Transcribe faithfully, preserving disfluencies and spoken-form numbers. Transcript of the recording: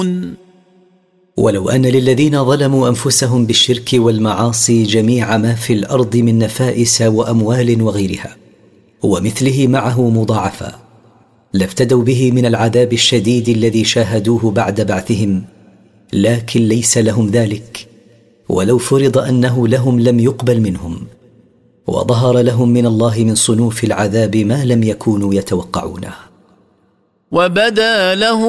ولو أن للذين ظلموا أنفسهم بالشرك والمعاصي جميع ما في الأرض من نفائس وأموال وغيرها ومثله معه مضاعفا لافتدوا به من العذاب الشديد الذي شاهدوه بعد بعثهم، لكن ليس لهم ذلك، ولو فرض أنه لهم لم يقبل منهم، وظهر لهم من الله من صنوف العذاب ما لم يكونوا يتوقعونه. وبدا لهم